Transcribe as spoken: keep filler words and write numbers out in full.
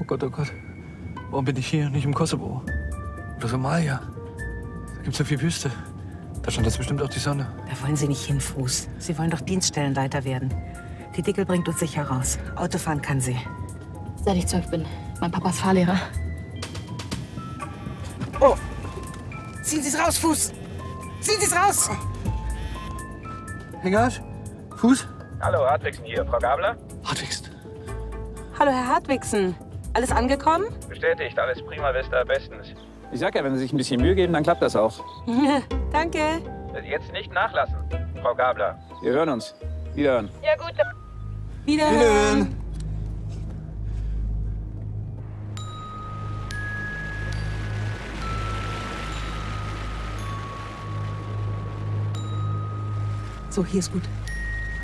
Gott, oh Gott. Warum bin ich hier, nicht im Kosovo? Oder Somalia? Da gibt's so viel Wüste. Da stand jetzt bestimmt auch die Sonne. Da wollen Sie nicht hin, Fuß. Sie wollen doch Dienststellenleiter werden. Die Dickel bringt uns sicher raus. Autofahren kann sie. Seit ich zwölf bin. Mein Papa ist Fahrlehrer. Oh! Ziehen Sie es raus, Fuß! Ziehen Sie es raus! Hengarsch? Fuß? Hallo, Hartwigsen hier. Frau Gabler? Hartwigsen. Hallo, Herr Hartwigsen. Alles angekommen? Bestätigt, alles prima vista, bestens. Ich sag ja, wenn Sie sich ein bisschen Mühe geben, dann klappt das auch. Danke. Jetzt nicht nachlassen, Frau Gabler. Wir hören uns. Wiederhören. Ja, gut. Wiederhören. So, hier ist gut.